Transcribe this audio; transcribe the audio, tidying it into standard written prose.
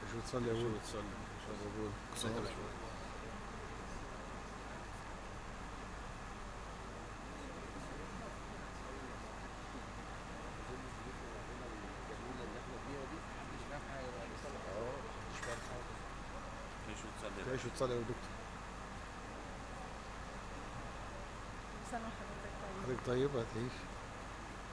مش بتصلي يا مش ابوي؟ بتصلي. مش يا ابوي ازيك يا كسار. باشمهندس؟ اظن ظروف ربنا الجميله اللي احنا فيها دي محدش فاهم حاجه بقى لسه. محدش فاهم حاجه. مش بتصلي بقى. تعيش وتصلي يا دكتور. كل سنة وحضرتك طيب. حضرتك طيبة هتعيش.